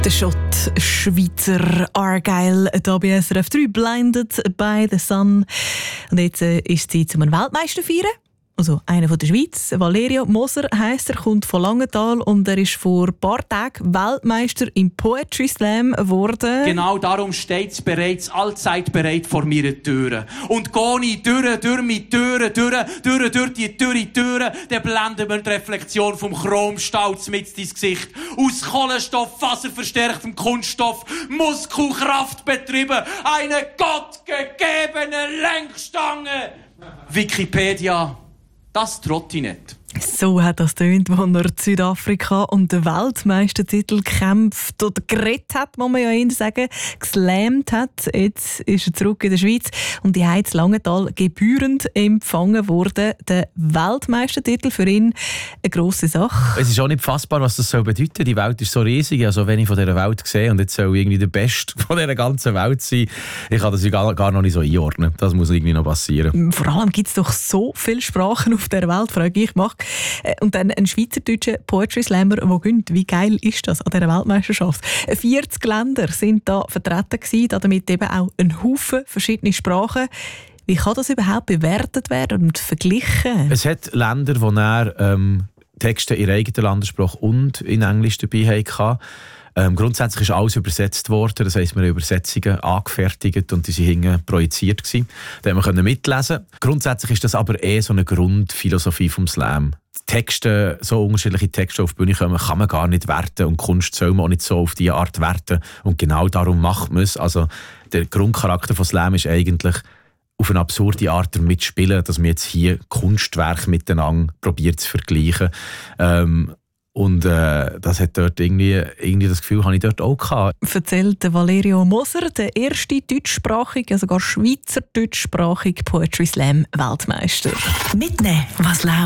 Der Schott Schweizer Argyle, hier bei SRF 3, Blinded by the Sun. Und jetzt ist es Zeit, um einen Weltmeister zu feiern. Also einer von der Schweiz, Valerio Moser heisst er, kommt von Langenthal und er ist vor ein paar Tagen Weltmeister im Poetry Slam geworden. Genau darum steht es bereits allzeit bereit vor meinen Türen. Und gehe ich durch meine Türen, durch die Türen, dann blenden wir die Reflexion vom Chromstahl mit ins Gesicht. Aus Kohlenstoff, faserverstärktem Kunststoff, Muskelkraft betrieben, eine gottgegebene Lenkstange. Wikipedia. Das trotte ich nicht. So hat das tönt, als er Südafrika um den Weltmeistertitel gekämpft oder geredet hat, muss man ja eher sagen, geslammt hat. Jetzt ist er zurück in der Schweiz und die Heiz Langenthal gebührend empfangen worden. Der Weltmeistertitel für ihn eine grosse Sache. Es ist auch nicht fassbar, was das soll bedeuten. Die Welt ist so riesig, also wenn ich von dieser Welt sehe und jetzt soll irgendwie der Beste von dieser ganzen Welt sein, ich kann das gar noch nicht so einordnen. Das muss irgendwie noch passieren. Vor allem gibt es doch so viele Sprachen auf der Welt, frage ich mich. Und dann ein schweizerdeutscher Poetry Slammer, der gönnt. Wie geil ist das an dieser Weltmeisterschaft? 40 Länder sind da vertreten gewesen, damit eben auch ein Haufen verschiedene Sprachen. Wie kann das überhaupt bewertet werden und verglichen? Es hat Länder, wo er Texte in eigenen Landessprache und in Englisch dabei hatten. Grundsätzlich ist alles übersetzt worden, das heisst, wir haben Übersetzungen angefertigt und die sind hinten projiziert gewesen. Da konnten wir mitlesen. Grundsätzlich ist das aber so eine Grundphilosophie vom Slam. Texte, so unterschiedliche Texte auf die Bühne kommen, kann man gar nicht werten und Kunst soll man auch nicht so auf diese Art werten und genau darum macht man es. Also der Grundcharakter von Slam ist eigentlich auf eine absurde Art damit spielen, dass man jetzt hier Kunstwerke miteinander probiert zu vergleichen. Und das hat dort irgendwie das Gefühl, habe ich dort auch gehabt. Erzählt Valerio Moser, der erste deutschsprachige, sogar schweizerdeutschsprachige Poetry Slam Weltmeister. Mitnehmen, was läuft.